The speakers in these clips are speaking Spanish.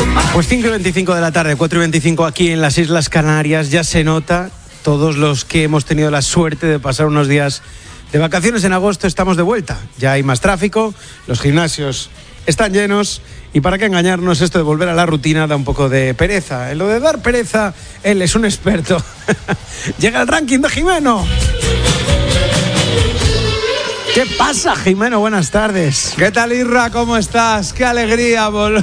Pues 5:25 de la tarde, 4:25 aquí en las Islas Canarias. Ya se nota, todos los que hemos tenido la suerte de pasar unos días de vacaciones en agosto, estamos de vuelta. Ya hay más tráfico, los gimnasios están llenos y para qué engañarnos, esto de volver a la rutina da un poco de pereza. En lo de dar pereza, él es un experto. Llega el ranking de Jimeno. ¿Qué pasa, Jimeno? Buenas tardes. ¿Qué tal, Irra? ¿Cómo estás? ¡Qué alegría volver!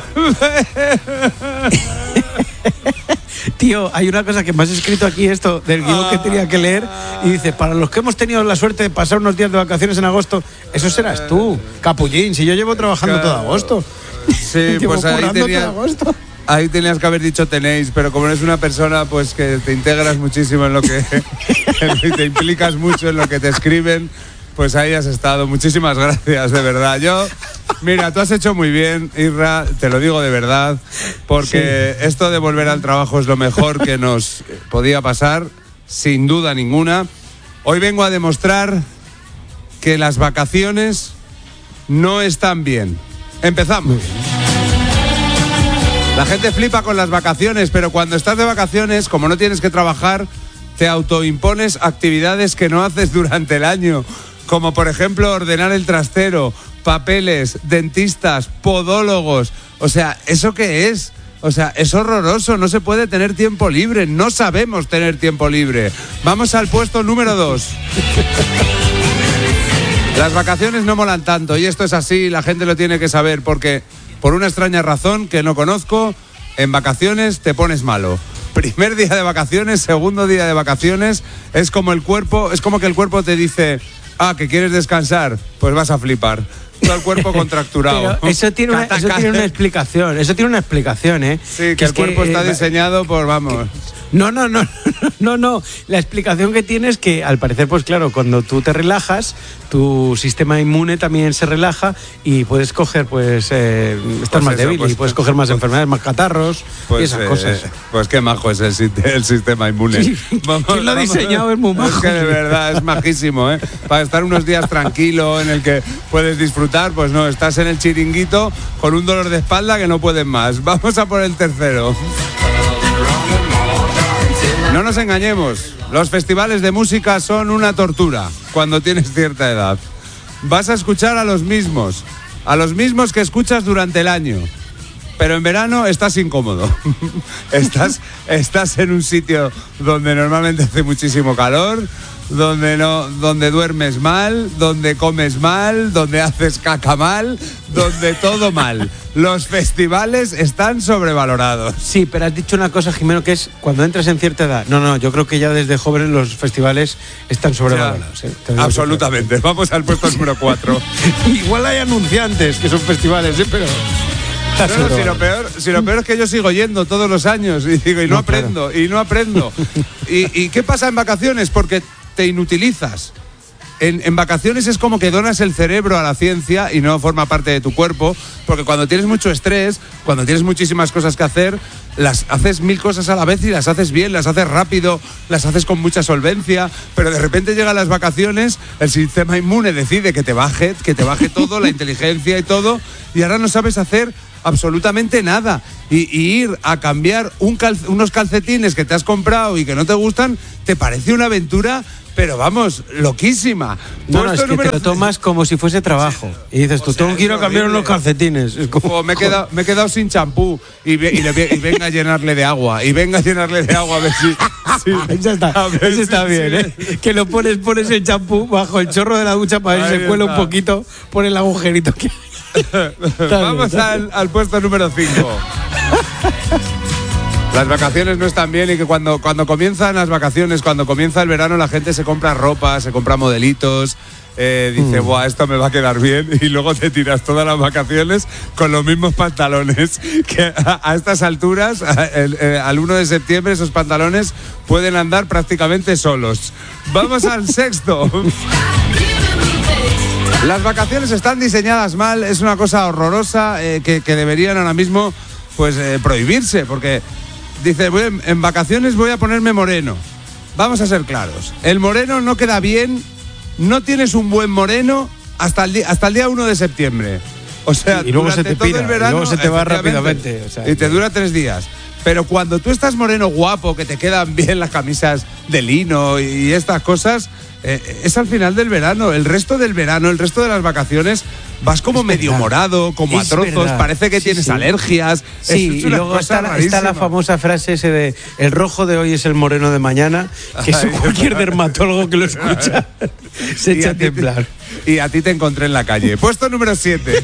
Tío, hay una cosa que me has escrito aquí, esto del guión que tenía que leer, y dice, para los que hemos tenido la suerte de pasar unos días de vacaciones en agosto, eso serás tú, capullín, si yo llevo trabajando todo agosto. Sí, pues ahí tenías que haber dicho tenéis, pero como eres una persona pues que te integras muchísimo en lo que y te implicas mucho en lo que te escriben, pues ahí has estado. Muchísimas gracias, de verdad. Mira, tú has hecho muy bien, Irra, te lo digo de verdad, porque esto de volver al trabajo es lo mejor que nos podía pasar, sin duda ninguna. Hoy vengo a demostrar que las vacaciones no están bien. Empezamos. La gente flipa con las vacaciones, pero cuando estás de vacaciones, como no tienes que trabajar, te autoimpones actividades que no haces durante el año, como por ejemplo ordenar el trastero, papeles, dentistas, podólogos. O sea, ¿eso qué es? O sea, es horroroso, no se puede tener tiempo libre, no sabemos tener tiempo libre. Vamos al puesto número 2. Las vacaciones no molan tanto, y esto es así, la gente lo tiene que saber, porque por una extraña razón que no conozco, en vacaciones te pones malo. Primer día de vacaciones, segundo día de vacaciones, es como que el cuerpo te dice, que quieres descansar, pues vas a flipar. Todo el cuerpo contracturado. Pero eso tiene una explicación. Eso tiene una explicación, ¿eh? Sí, que el cuerpo está diseñado por, vamos. No. La explicación que tiene es que, al parecer, pues claro, cuando tú te relajas, tu sistema inmune también se relaja y puedes coger, estar más débil y puedes coger más enfermedades, más catarros y esas cosas. Pues qué majo es el sistema inmune. Sí, quien lo ha diseñado es muy majo. Es que de verdad es majísimo, ¿eh? Para estar unos días tranquilo en el que puedes disfrutar, pues no, estás en el chiringuito con un dolor de espalda que no puedes más. Vamos a por el tercero. No nos engañemos, los festivales de música son una tortura cuando tienes cierta edad. Vas a escuchar a los mismos que escuchas durante el año, pero en verano estás incómodo. Estás en un sitio donde normalmente hace muchísimo calor, donde duermes mal, donde comes mal, donde haces caca mal, donde todo mal. Los festivales están sobrevalorados. Sí, pero has dicho una cosa, Jimeno, que es cuando entras en cierta edad. No, yo creo que ya desde jóvenes los festivales están sobrevalorados. Absolutamente. Vamos al puesto número 4. Igual hay anunciantes que son festivales, pero... Si lo peor es que yo sigo yendo todos los años y digo, y no aprendo. ¿Y qué pasa en vacaciones? Porque te inutilizas. En vacaciones es como que donas el cerebro a la ciencia y no forma parte de tu cuerpo, porque cuando tienes mucho estrés, cuando tienes muchísimas cosas que hacer, las haces 1000 cosas a la vez y las haces bien, las haces rápido, las haces con mucha solvencia, pero de repente llegan las vacaciones, el sistema inmune decide que te baje todo, la inteligencia y todo, y ahora no sabes hacer absolutamente nada. Y ir a cambiar unos calcetines que te has comprado y que no te gustan, te parece una aventura, pero vamos, loquísima. No, es que te lo tomas como si fuese trabajo. Y dices, tengo que ir a cambiar unos calcetines. Es como... me he quedado sin champú y venga a llenarle de agua. Y venga a llenarle de agua a ver si... Eso está bien, ¿eh? Que lo pones el champú bajo el chorro de la ducha para ver si se cuela un poquito por el agujerito que hay. Vamos al puesto número 5. Las vacaciones no están bien y que cuando comienzan las vacaciones, cuando comienza el verano, la gente se compra ropa, se compra modelitos, dice, buah, esto me va a quedar bien, y luego te tiras todas las vacaciones con los mismos pantalones, que a estas alturas, al 1 de septiembre, esos pantalones pueden andar prácticamente solos. Vamos al sexto. Las vacaciones están diseñadas mal, es una cosa horrorosa que deberían ahora mismo prohibirse, porque dice, en vacaciones voy a ponerme moreno. Vamos a ser claros, el moreno no queda bien, no tienes un buen moreno hasta el día 1 de septiembre. O sea, y luego se te durante todo pira, el verano, y luego se te va efectivamente, rápidamente. O sea, y te dura 3 días. Pero cuando tú estás moreno guapo, que te quedan bien las camisas de lino y estas cosas, es al final del verano. El resto del verano, el resto de las vacaciones, vas como medio morado, como es a trozos, verdad. parece que tienes alergias. Sí, es y una luego cosa está la rarísima. famosa frase ese de el rojo de hoy es el moreno de mañana, que eso cualquier dermatólogo que lo escucha se Y echa a a ti temblar. Y a ti te encontré en la calle. Puesto número 7.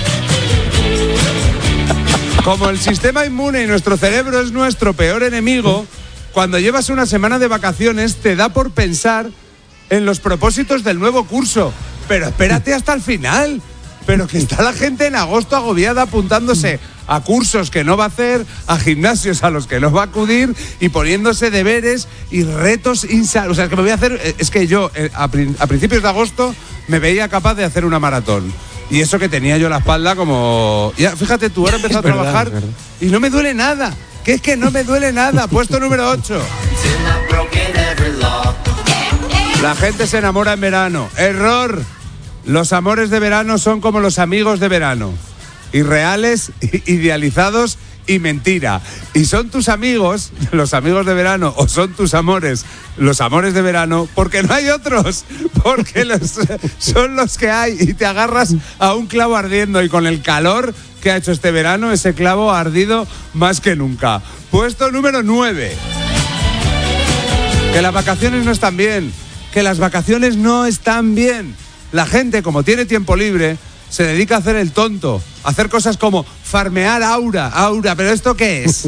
Como el sistema inmune y nuestro cerebro es nuestro peor enemigo, cuando llevas una semana de vacaciones te da por pensar en los propósitos del nuevo curso. Pero espérate hasta el final. Pero que está la gente en agosto agobiada apuntándose a cursos que no va a hacer, a gimnasios a los que no va a acudir y poniéndose deberes y retos insanos. O sea, es que me voy a hacer... Es que yo a principios de agosto me veía capaz de hacer una maratón. Y eso que tenía yo la espalda como... Ya, fíjate tú, ahora he empezado a trabajar y no me duele nada. Que es que no me duele nada. Puesto número 8. La gente se enamora en verano. Error. Los amores de verano son como los amigos de verano. Irreales, idealizados y mentira. Y son tus amigos, los amigos de verano, o son tus amores, los amores de verano, porque no hay otros. Porque son los que hay y te agarras a un clavo ardiendo y con el calor que ha hecho este verano, ese clavo ha ardido más que nunca. Puesto número 9. Que las vacaciones no están bien. Que las vacaciones no están bien. La gente, como tiene tiempo libre, se dedica a hacer el tonto, a hacer cosas como farmear aura, ¿pero esto qué es?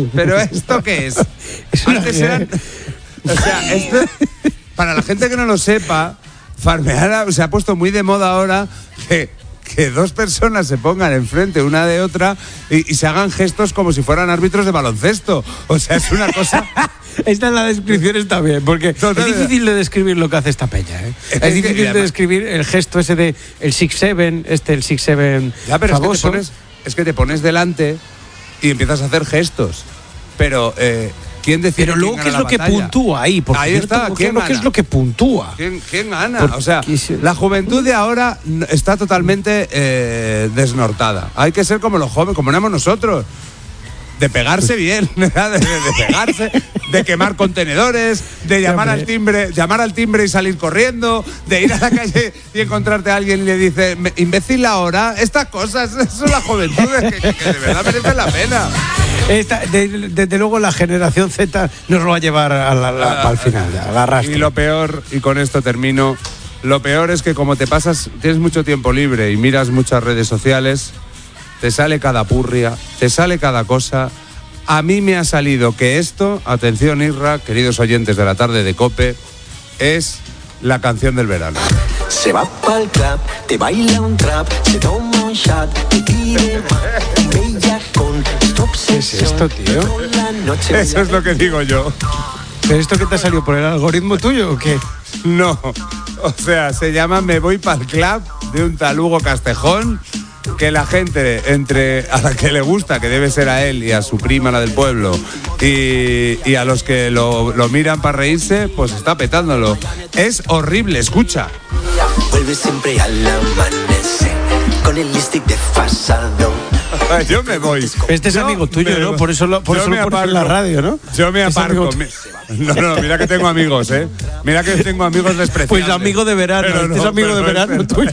Antes eran... O sea, esto, para la gente que no lo sepa, farmear se ha puesto muy de moda ahora que 2 personas se pongan enfrente una de otra y se hagan gestos como si fueran árbitros de baloncesto. O sea, es una cosa... Esta en la descripción está bien, porque es difícil de describir lo que hace esta peña, ¿eh? Es difícil de describir el gesto ese de el 6-7, el 6-7 ya, pero famoso. Es que te pones delante y empiezas a hacer gestos. Pero, ¿quién decide? Pero luego, ¿qué es lo que puntúa ahí? Porque ahí está, ¿qué es lo que puntúa? ¿Quién gana? O sea, la juventud de ahora está totalmente desnortada. Hay que ser como los jóvenes, como éramos nosotros. De pegarse bien, de pegarse, de quemar contenedores, de llamar al timbre y salir corriendo, de ir a la calle y encontrarte a alguien y le dice, imbécil ahora, estas cosas, eso es la juventud que de verdad merece la pena. Desde luego la generación Z nos lo va a llevar al final, al arrastre. Y lo peor, y con esto termino, lo peor es que como tienes mucho tiempo libre y miras muchas redes sociales, te sale cada purria, te sale cada cosa. A mí me ha salido que esto, atención Isra, queridos oyentes de la tarde de COPE, es la canción del verano. Se va pa'l club, te baila un trap, se toma un shot, te quiere más, bella con tu obsesión. ¿Qué es esto, tío? Eso es lo que digo yo. ¿Pero esto qué te ha salido por el algoritmo tuyo o qué? No, o sea, se llama Me voy pa'l club, de un tal Hugo Castejón, que la gente, a la que le gusta, que debe ser a él y a su prima, la del pueblo, y a los que lo miran para reírse, pues está petándolo. Es horrible, escucha. Vuelve siempre al amanecer, con el lipstick desfasado. Yo me voy. Este es amigo tuyo, ¿no? Por eso lo pones en la radio, ¿no? Yo me aparco. No, mira que tengo amigos, ¿eh? Mira que tengo amigos despreciables. Pues amigo de verano, este es amigo de verano tuyo.